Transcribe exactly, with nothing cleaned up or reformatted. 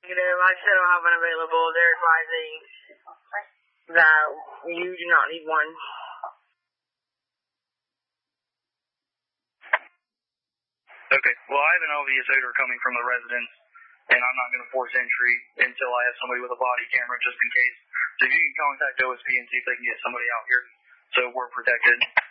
Negative. I still don't have one available. They're advising that you do not need one. Okay. Well, I have an obvious odor coming from the residence, and I'm not going to force entry until I have somebody with a body camera just in case. So if you can contact O S P and see if they can get somebody out here so we're protected.